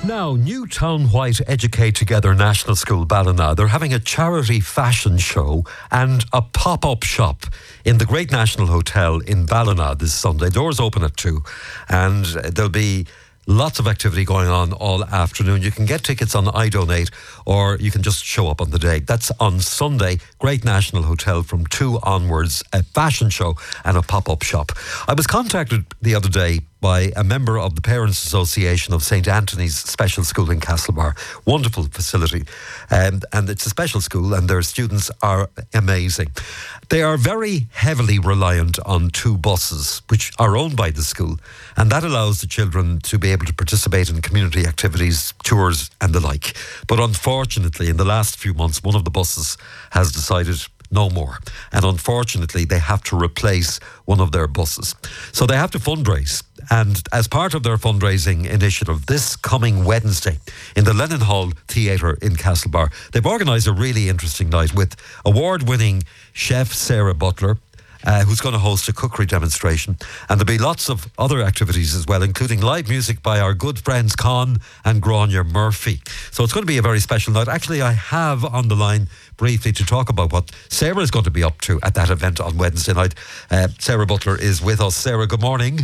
Now, Newtown White Educate Together National School Ballina, they're having a charity fashion show and a pop-up shop in the Great National Hotel in Ballina this Sunday. Doors open at 2 and there'll be lots of activity going on all afternoon. You can get tickets on iDonate or you can just show up on the day. That's on Sunday, Great National Hotel from 2 onwards, a fashion show and a pop-up shop. I was contacted the other day by a member of the Parents Association of St Anthony's Special School in Castlebar. Wonderful facility. And it's a special school and their students are amazing. They are very heavily reliant on 2 buses, which are owned by the school. And that allows the children to be able to participate in community activities, tours and the like. But unfortunately, in the last few months, one of the buses has decided no more. And unfortunately, they have to replace one of their buses. So they have to fundraise. And as part of their fundraising initiative, this coming Wednesday in the Lennon Hall Theatre in Castlebar, they've organised a really interesting night with award-winning chef Sarah Butler, who's going to host a cookery demonstration. And there'll be lots of other activities as well, including live music by our good friends Con and Grania Murphy. So it's going to be a very special night. Actually, I have on the line briefly to talk about what Sarah is going to be up to at that event on Wednesday night. Sarah Butler is with us. Sarah, good morning.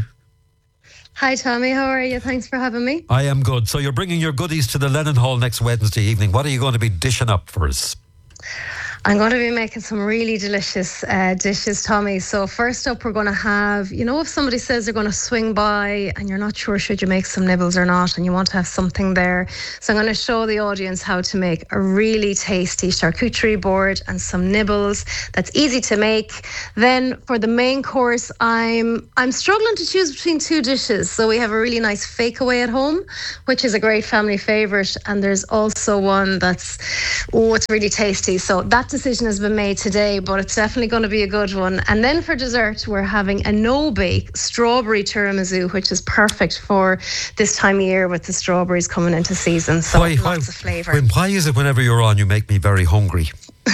Hi Tommy, how are you? Thanks for having me. I am good. So you're bringing your goodies to the Lennon Hall next Wednesday evening. What are you going to be dishing up for us? I'm going to be making some really delicious dishes, Tommy. So first up, we're going to have, if somebody says they're going to swing by and you're not sure should you make some nibbles or not, and you want to have something there. So I'm going to show the audience how to make a really tasty charcuterie board and some nibbles. That's easy to make. Then for the main course, I'm struggling to choose between 2 dishes. So we have a really nice fake away at home, which is a great family favourite. And there's also one that's, it's really tasty. So that decision has been made today, but it's definitely going to be a good one. And then for dessert, we're having a no-bake strawberry tiramisu, which is perfect for this time of year with the strawberries coming into season. So lots of flavour. Why is it whenever you're on, you make me very hungry?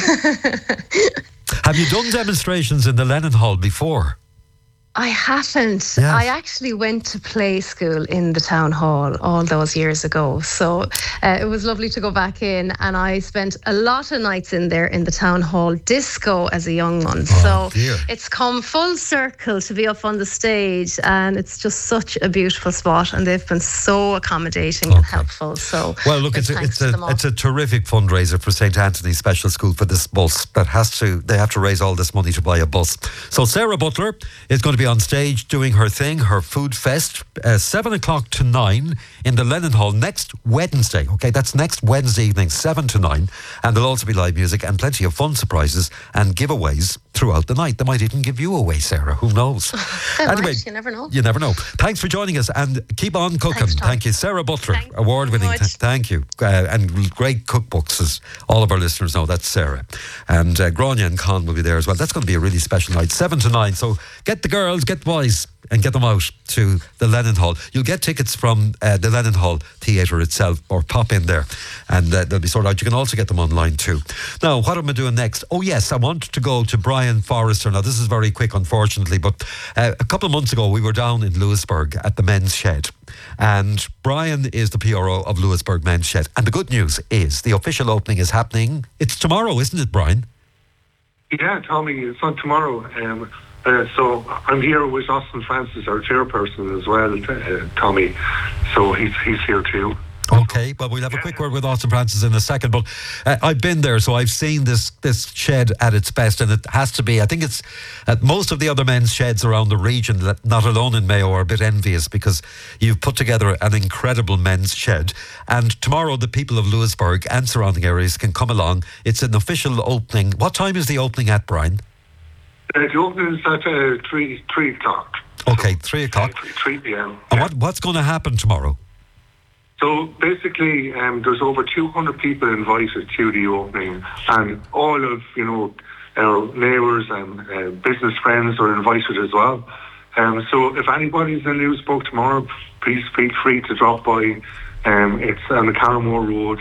Have you done demonstrations in the Lennon Hall before? I haven't. Yes. I actually went to play school in the town hall all those years ago. So it was lovely to go back in, and I spent a lot of nights in there in the town hall disco as a young one. It's come full circle to be up on the stage, and it's just such a beautiful spot, and they've been so accommodating and helpful. So well, look, it's a terrific fundraiser for St Anthony's Special School for this bus they have to raise all this money to buy a bus. So Sarah Butler is going to be on stage doing her thing, her food fest, 7 o'clock to 9 in the Lennon Hall next Wednesday. Okay, that's next Wednesday evening, 7 to 9. And there'll also be live music and plenty of fun surprises and giveaways throughout the night. They might even give you away, Sarah. Who knows? Anyway, you never know. You never know. Thanks for joining us and keep on cooking. Thank you. Sarah Butler, award-winning. Thank you. And great cookbooks, as all of our listeners know. That's Sarah. And Grania and Con will be there as well. That's going to be a really special night, 7 to 9. So get the girls, get the boys, and get them out to the Lennon Hall. You'll get tickets from the Lennon Hall Theatre itself, or pop in there and they'll be sorted out. You can also get them online too. Now, what am I doing next? Oh yes, I want to go to Brian Forrester. Now this is very quick, unfortunately, but a couple of months ago we were down in Lewisburg at the Men's Shed, and Brian is the PRO of Lewisburg Men's Shed, and the good news is the official opening is happening. It's tomorrow, isn't it, Brian? Yeah, Tommy, it's on tomorrow. So I'm here with Austin Francis, our chairperson as well, Tommy. So he's here too. Okay, well, we'll have a quick word with Austin Francis in a second, but I've been there, so I've seen this shed at its best, and it has to be. I think it's at most of the other men's sheds around the region, that not alone in Mayo, are a bit envious because you've put together an incredible men's shed. And tomorrow, the people of Lewisburg and surrounding areas can come along. It's an official opening. What time is the opening at, Brian? The opening is at 3 o'clock. Okay, 3 o'clock. 3 p.m. And what's going to happen tomorrow? So basically, there's over 200 people invited to the opening, and all of our neighbours and business friends are invited as well. So if anybody's in Lewisburg tomorrow, please feel free to drop by. It's on the Carramore Road,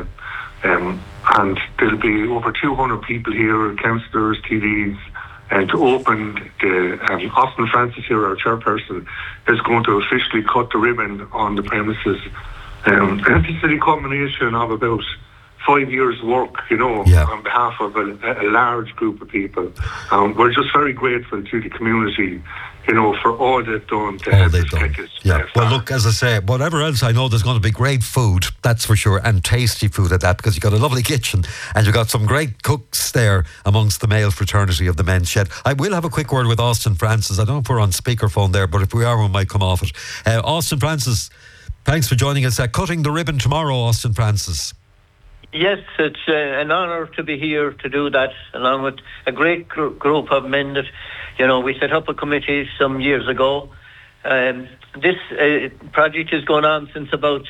and there'll be over 200 people here, councillors, TVs. And to open the Austin Francis here, our chairperson, is going to officially cut the ribbon on the premises And this is a combination of about 5 years' work, on behalf of a large group of people. We're just very grateful to the community, for all they've done to help us get this. Well, look, as I say, whatever else, I know there's going to be great food, that's for sure, and tasty food at that, because you've got a lovely kitchen and you've got some great cooks there amongst the male fraternity of the Men's Shed. I will have a quick word with Austin Francis. I don't know if we're on speakerphone there, but if we are, we might come off it. Austin Francis, thanks for joining us. Cutting the ribbon tomorrow, Austin Francis. Yes, it's an honour to be here to do that, along with a great group of men that, we set up a committee some years ago. This project has gone on since about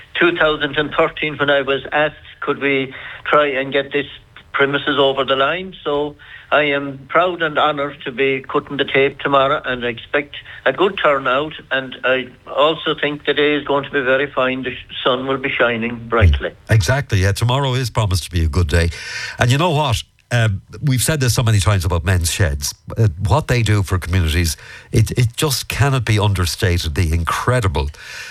2013, when I was asked, could we try and get this premises over the line. So I am proud and honoured to be cutting the tape tomorrow, and I expect a good turnout, and I also think the day is going to be very fine. The sun will be shining brightly. Exactly, yeah. Tomorrow is promised to be a good day. And you know what? We've said this so many times about Men's Sheds. What they do for communities, it just cannot be understated, the incredible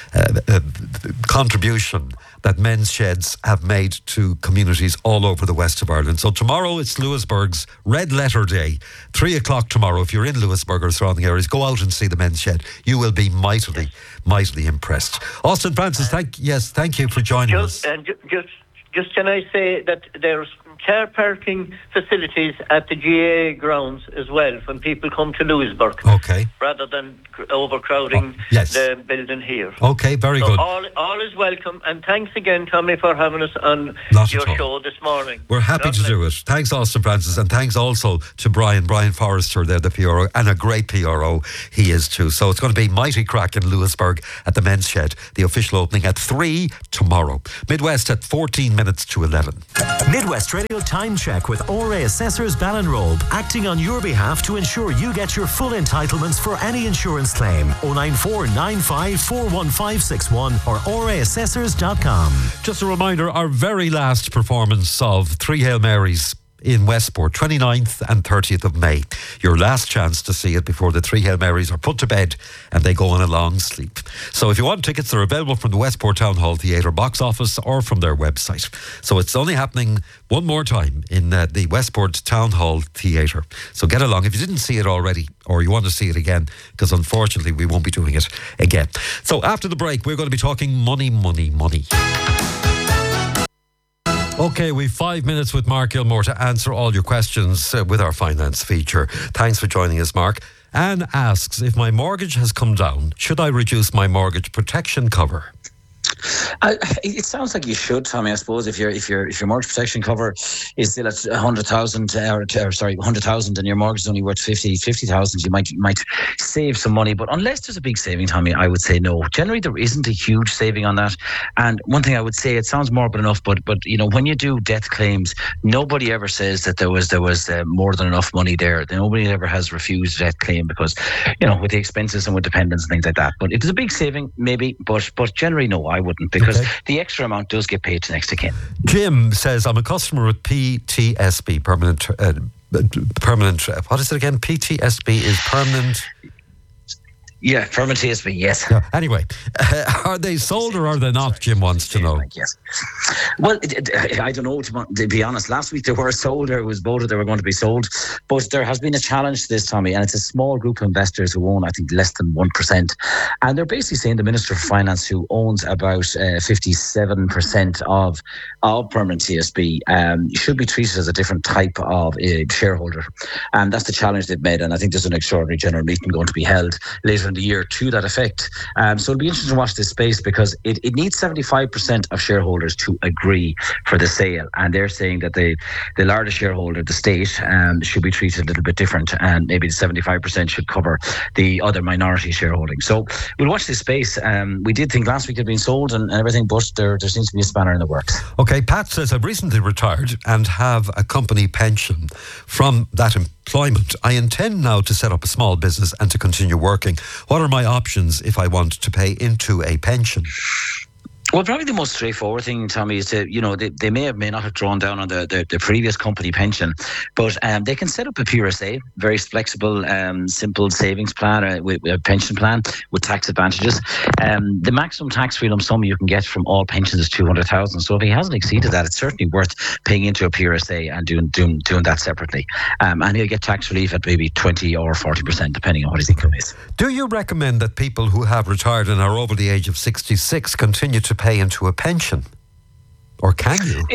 contribution that Men's Sheds have made to communities all over the west of Ireland. So tomorrow it's Lewisburg's Red Letter Day. 3 o'clock tomorrow. If you're in Lewisburg or surrounding areas, go out and see the Men's Shed. You will be mightily impressed. Austin Francis, thank you for joining us. And just can I say that there's car parking facilities at the GAA grounds as well when people come to Lewisburg. Okay. Rather than overcrowding the building here. Okay, very good. All is welcome, and thanks again, Tommy, for having us on your show this morning. We're happy to do it. Thanks, Austin Francis, and thanks also to Brian Forrester, there, the PRO, and a great PRO he is too. So it's going to be mighty crack in Lewisburg at the Men's Shed. The official opening at 3 tomorrow. Midwest at 14 minutes to 11. Midwest Radio Time Check with ORA Assessors Ballinrobe, acting on your behalf to ensure you get your full entitlements for any insurance claim. 094 95 41561 or oraassessors.com. Just a reminder, our very last performance of Three Hail Marys in Westport, 29th and 30th of May. Your last chance to see it before the Three Hail Marys are put to bed and they go on a long sleep. So if you want tickets, they're available from the Westport Town Hall Theatre box office or from their website. So it's only happening one more time in the Westport Town Hall Theatre. So get along if you didn't see it already or you want to see it again, because unfortunately we won't be doing it again. So after the break, we're going to be talking money. Okay, we've 5 minutes with Mark Gilmore to answer all your questions with our finance feature. Thanks for joining us, Mark. Anne asks, if my mortgage has come down, should I reduce my mortgage protection cover? It sounds like you should, Tommy. I suppose if your mortgage protection cover is still at 100,000, 100,000, and your mortgage is only worth 50,000, you might save some money. But unless there's a big saving, Tommy, I would say no. Generally, there isn't a huge saving on that. And one thing I would say, it sounds morbid enough, but when you do death claims, nobody ever says that there was more than enough money there. Nobody ever has refused a death claim because with the expenses and with dependents and things like that. But if there's a big saving, maybe, but generally no, I wouldn't, because the extra amount does get paid to next of kin. Jim says, I'm a customer with PTSB, permanent, what is it again? PTSB is permanent... Yeah, permanent TSB, yes. Yeah. Anyway, are they sold or are they not? Jim wants to know. Yes. Well, I don't know, to be honest. Last week they were sold, or it was voted they were going to be sold. But there has been a challenge to this, Tommy, and it's a small group of investors who own, I think, less than 1%. And they're basically saying the Minister for Finance, who owns about 57% of permanent TSB, should be treated as a different type of shareholder. And that's the challenge they've made. And I think there's an extraordinary general meeting going to be held later in the year to that effect. So it'll be interesting to watch this space, because it needs 75% of shareholders to agree for the sale. And they're saying that the largest shareholder, the state, should be treated a little bit different, and maybe the 75% should cover the other minority shareholding. So we'll watch this space. We did think last week it had been sold and everything, but there seems to be a spanner in the works. Okay, Pat says, I've recently retired and have a company pension from that employment. I intend now to set up a small business and to continue working. What are my options if I want to pay into a pension? Well, probably the most straightforward thing, Tommy, is to, they may not have drawn down on the previous company pension, but they can set up a PRSA, very flexible, simple savings plan, with a pension plan with tax advantages. The maximum tax-free lump sum you can get from all pensions is 200,000. So if he hasn't exceeded that, it's certainly worth paying into a PRSA and doing that separately. And he'll get tax relief at maybe 20 or 40%, depending on what his income is. Do you recommend that people who have retired and are over the age of 66 continue to pay into a pension? Or can you?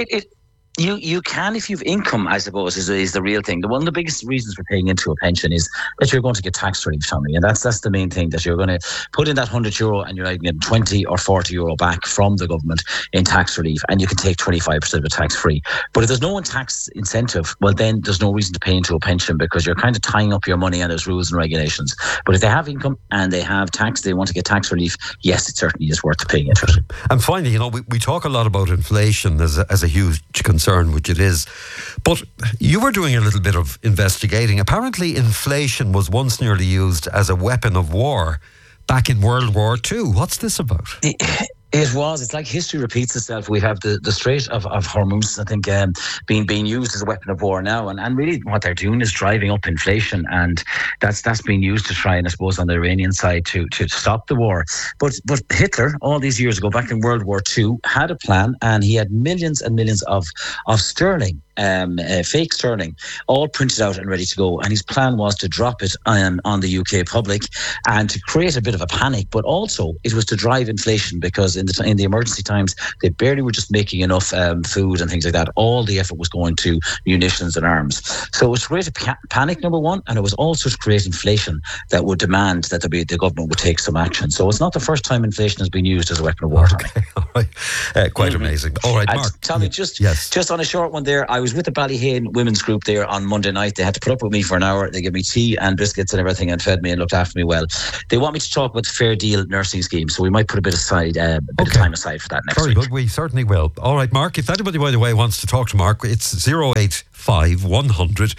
You can if you've income, I suppose, is the real thing. One of the biggest reasons for paying into a pension is that you're going to get tax relief, Tommy, and that's the main thing, that you're going to put in that €100 and you're either getting 20 or 40 euro back from the government in tax relief, and you can take 25% of it tax free. But if there's no tax incentive, well, then there's no reason to pay into a pension, because you're kind of tying up your money and there's rules and regulations. But if they have income and they have tax, they want to get tax relief, yes, it certainly is worth paying into it. And finally, we talk a lot about inflation as a huge concern, which it is. But you were doing a little bit of investigating. Apparently, inflation was once nearly used as a weapon of war back in World War II. What's this about? It was. It's like history repeats itself. We have the Strait of Hormuz, I think, being used as a weapon of war now, and really what they're doing is driving up inflation, and that's being used to try, and I suppose on the Iranian side to stop the war. But Hitler, all these years ago, back in World War II, had a plan, and he had millions and millions of sterling. Fake sterling, all printed out and ready to go. And his plan was to drop it on the UK public and to create a bit of a panic, but also it was to drive inflation, because in the emergency times, they barely were just making enough food and things like that. All the effort was going to munitions and arms. So it was to create a panic, number one, and it was also to create inflation that would demand that the government would take some action. So it's not the first time inflation has been used as a weapon of war. Okay, all right. Quite amazing. All right, Mark. Tommy, just on a short one there, I was with the Ballyhane women's group there on Monday night. They had to put up with me for an hour. They gave me tea and biscuits and everything and fed me and looked after me well. They want me to talk about the Fair Deal nursing scheme, so we might put a bit of time aside for that next week. Very good. We certainly will. All right, Mark, if anybody, by the way, wants to talk to Mark, it's 085 100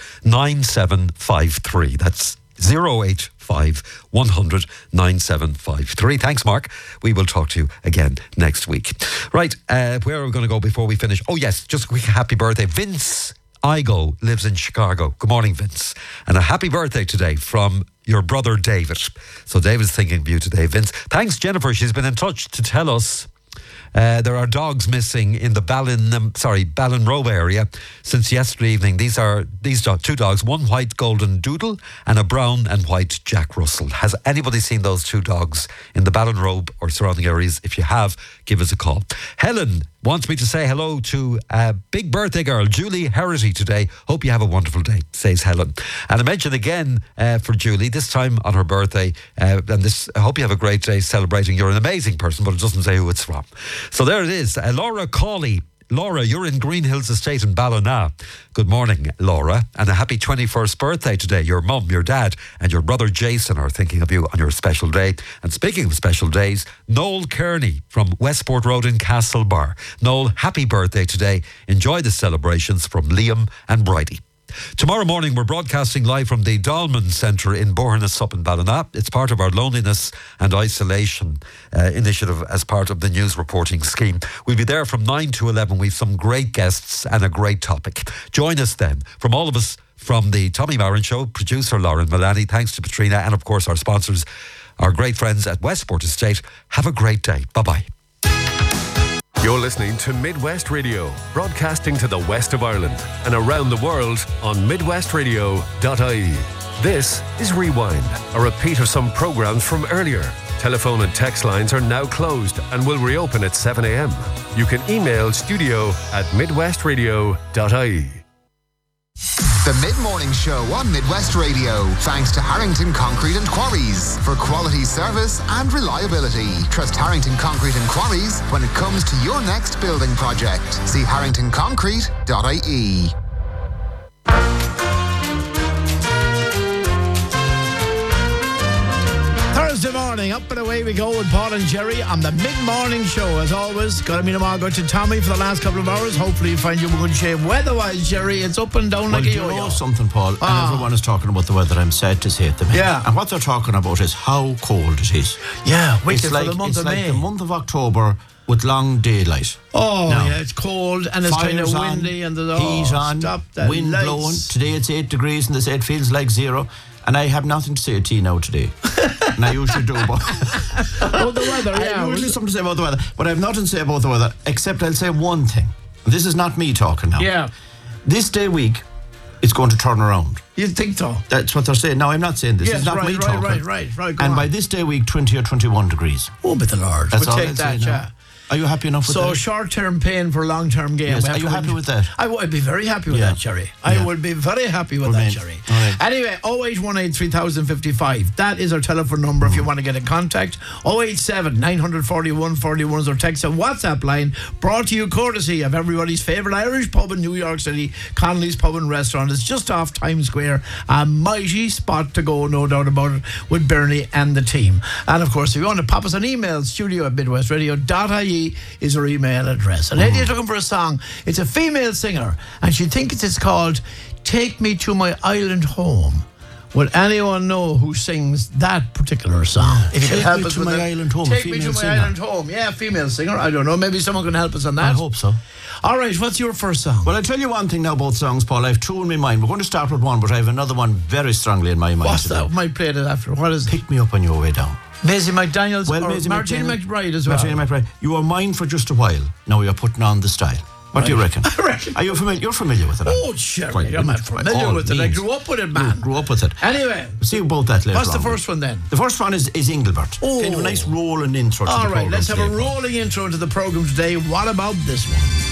9753. That's 085 100 9753. Thanks, Mark. We will talk to you again next week. Right, where are we going to go before we finish? Oh, yes, just a quick happy birthday. Vince Igo lives in Chicago. Good morning, Vince. And a happy birthday today from your brother, David. So David's thinking of you today, Vince. Thanks, Jennifer. She's been in touch to tell us there are dogs missing in the Ballinrobe area since yesterday evening. These two dogs, one white golden doodle and a brown and white Jack Russell. Has anybody seen those two dogs in the Ballinrobe or surrounding areas? If you have, give us a call. Helen wants me to say hello to a big birthday girl, Julie Herity, today. Hope you have a wonderful day, says Helen. And I mention again for Julie, this time on her birthday, I hope you have a great day celebrating. You're an amazing person, but it doesn't say who it's from. So there it is. Laura Cawley. Laura, you're in Green Hills Estate in Ballina. Good morning, Laura, and a happy 21st birthday today. Your mum, your dad and your brother Jason are thinking of you on your special day. And speaking of special days, Noel Kearney from Westport Road in Castlebar. Noel, happy birthday today. Enjoy the celebrations from Liam and Bridie. Tomorrow morning, we're broadcasting live from the Dolman Centre in Bournemouth up in Ballina. It's part of our loneliness and isolation initiative as part of the news reporting scheme. We'll be there from 9 to 11. We've some great guests and a great topic. Join us then. From all of us from the Tommy Marin Show, producer Lauren Milani, thanks to Patrina, and of course our sponsors, our great friends at Westport Estate. Have a great day. Bye-bye. You're listening to Midwest Radio, broadcasting to the west of Ireland and around the world on midwestradio.ie. This is Rewind, a repeat of some programmes from earlier. Telephone and text lines are now closed and will reopen at 7 a.m. You can email studio@midwestradio.ie. The Mid-Morning Show on Midwest Radio. Thanks to Harrington Concrete and Quarries for quality service and reliability. Trust Harrington Concrete and Quarries when it comes to your next building project. See harringtonconcrete.ie. Thursday morning, up and away we go with Paul and Jerry on the Mid-Morning Show. As always, got to meet Margaret and Tommy for the last couple of hours. Hopefully you find you in good shape. Weather-wise, Jerry, it's up and down like a yo-yo. Well, you know something, Paul? And everyone is talking about the weather. I'm sad to say at the minute. Yeah. And what they're talking about is how cold it is. Yeah, it's like the month of May. The month of October with long daylight. Oh, No. yeah, it's cold and it's kind of Fires on, windy and the heat on, stop the wind lights. blowing. Today it's 8 degrees and they say it feels like 0. And I have nothing to say to you now today. And I usually do, but Oh, the weather, yeah. I usually have something to say about the weather. But I have nothing to say about the weather, except I'll say one thing. This is not me talking now. Yeah. This day week, it's going to turn around. You think so? That's what they're saying. No, I'm not saying this. Yes, It's not right, me right, talking. right. Go And on. by this day week, 20 or 21 degrees. Oh, but the Lord. That's We'll all take I'll that, say now. yeah. Are you happy enough with So that? short-term pain for a long-term gain. Yes, We have are you to happy win. with that? I would be very happy with Yeah. that, Jerry. I Yeah. would be very happy with Brilliant. that, Jerry. All right. Anyway, 0818 3055. That is our telephone number if you want to get in contact. 087 941 41 is our text and WhatsApp line, brought to you courtesy of everybody's favourite Irish pub in New York City, Connolly's Pub and Restaurant. It's just off Times Square. A mighty spot to go, no doubt about it, with Bernie and the team. And of course, if you want to pop us an email, studio@midwestradio.ie is our email address. A lady is looking for a song. It's a female singer, and she thinks it's called Take Me to My Island Home. Would anyone know who sings that particular song? If you Take could help Me us to with My it. Island Home, a Take Me to female My singer. Island Home. Yeah, female singer. I don't know. Maybe someone can help us on that. I hope so. All right, what's your first song? Well, I'll tell you one thing now about songs, Paul. I have two in my mind. We're going to start with one, but I have another one very strongly in my mind. What's today. that? Might play it after. What is it? Pick Me Up on Your Way Down. Maisie McDaniels or Maisie Martina McBride as well. Martina McBride. You were mine for just a while. Now you're putting on the style. What do you reckon? I reckon. Are you familiar? You're familiar with it. Oh, sure. Quite. I'm familiar All with it. I means. grew up with it, man. You grew up with it. Anyway, See about that later what's the on. first one then? The first one is Engelbert. Oh. Kind of a nice rolling intro to the All right, programme let's have a today, Paul. rolling intro to the program today. What about this one?